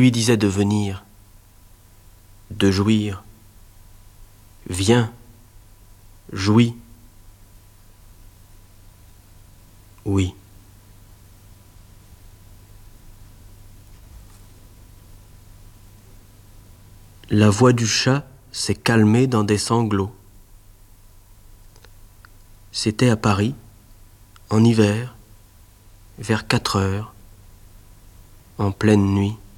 lui disait de venir, de jouir. Viens, jouis. Oui. La voix du chat s'est calmée dans des sanglots. C'était à Paris, en hiver, vers 4 heures, en pleine nuit.